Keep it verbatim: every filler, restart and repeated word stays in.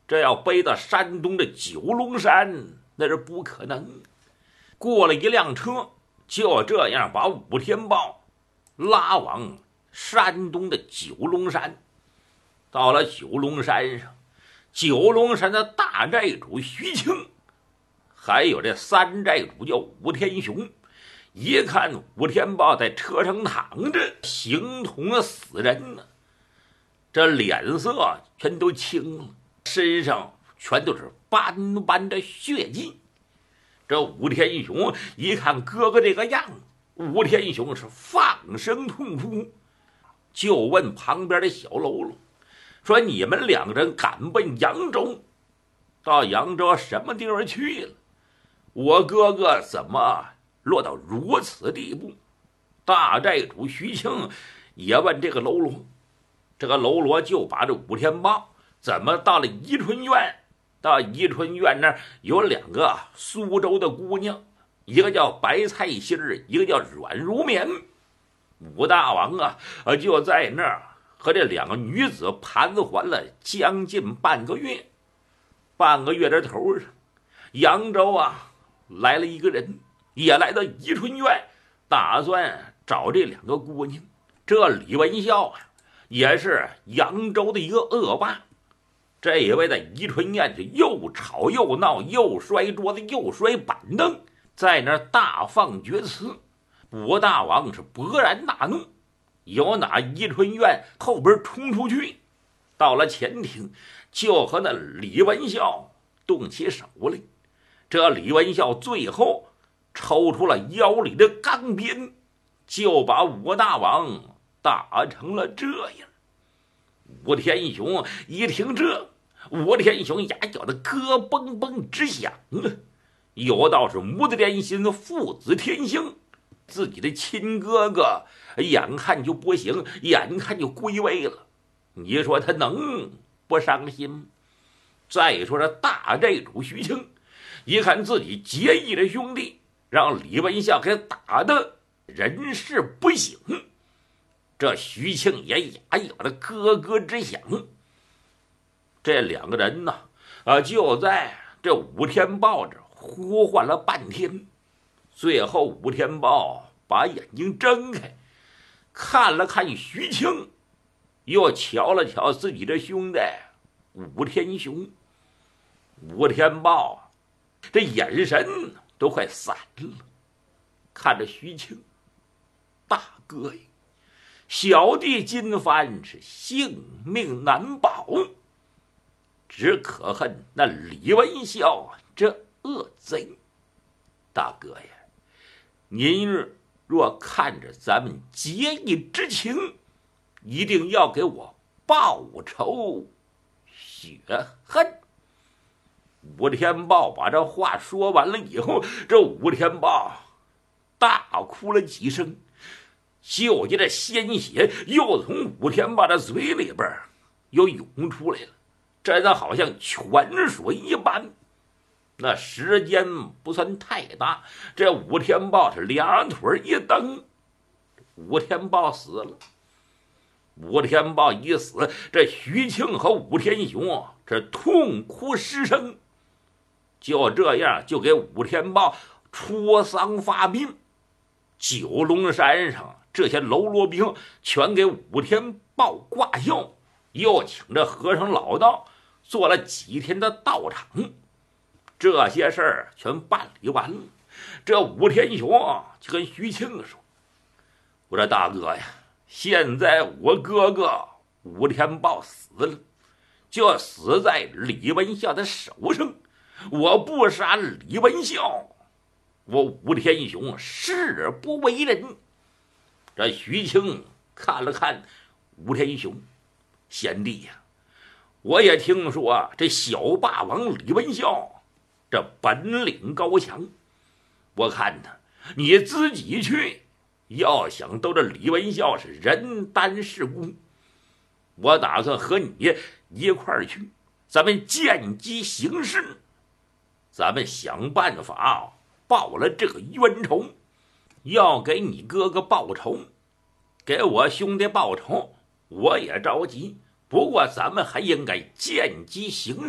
这要背到山东的九龙山，那是不可能。过了一辆车，就这样把武天豹拉往山东的九龙山。到了九龙山上，九龙山的大寨主徐庆，还有这三寨主叫武天雄，一看武天豹在车上躺着，形同死人呢，这脸色全都青了，身上全都是斑斑的血迹。这武天雄一看哥哥这个样子，武天雄是放声痛哭，就问旁边的小喽啰说：“你们两个人赶奔扬州，到扬州什么地方去了？我哥哥怎么落到如此地步？”大寨主徐庆也问这个喽啰，这个喽啰就把这武天豹怎么到了宜春院，到宜春院那儿有两个苏州的姑娘，一个叫白菜心儿，一个叫软如棉。武大王啊，就在那儿和这两个女子盘桓了将近半个月。半个月的头上，扬州啊来了一个人，也来到宜春院，打算找这两个姑娘。这李文孝啊，也是扬州的一个恶霸。这一位在宜春院是又吵又闹，又摔桌子，又摔板凳，在那儿大放厥词。武大王是勃然大怒，由打宜春院后边冲出去，到了前厅，就和那李文孝动起手来。这李文孝最后抽出了腰里的钢鞭，就把武大王打成了这样。武天雄一听这，武天雄牙咬的咯嘣嘣直响啊！有道是母子连心，父子天性，自己的亲哥哥眼看就不行，眼看就归位了，你说他能不伤心？再说这大寨主徐庆，一看自己结义的兄弟让李文孝给打的人事不省，这徐庆也牙咬的咯咯直响。这两个人呢，啊，就在这武天豹这呼唤了半天，最后武天豹把眼睛睁开，看了看徐庆，又瞧了瞧自己的兄弟武天雄。武天豹这眼神都快散了，看着徐庆：“大哥呀，小弟今番是性命难保，只可恨那李文孝这恶贼。大哥呀，您若看着咱们结义之情，一定要给我报仇雪恨。”武天豹把这话说完了以后，这武天豹大哭了几声，就见这鲜血又从武天豹的嘴里边又涌出来了，真的好像泉水一般。那时间不算太大，这武天豹是两腿一蹬，武天豹死了。武天豹一死，这徐庆和武天雄这痛哭失声。就这样，就给武天豹出丧发殡。九龙山上这些喽啰兵全给武天豹挂孝，又请着和尚老道做了几天的道场。这些事儿全办理完了，这武天雄就跟徐庆说：“我说大哥呀，现在我哥哥武天豹死了，就死在李文孝的手上。我不杀李文孝，我武天雄誓不为人。”这徐庆看了看武天雄：“贤弟呀，我也听说这小霸王李文孝这本领高强，我看他你自己去，要想斗这李文孝是人单势孤。我打算和你一块儿去，咱们见机行事，咱们想办法报了这个冤仇。要给你哥哥报仇，给我兄弟报仇，我也着急，不过咱们还应该见机行事。”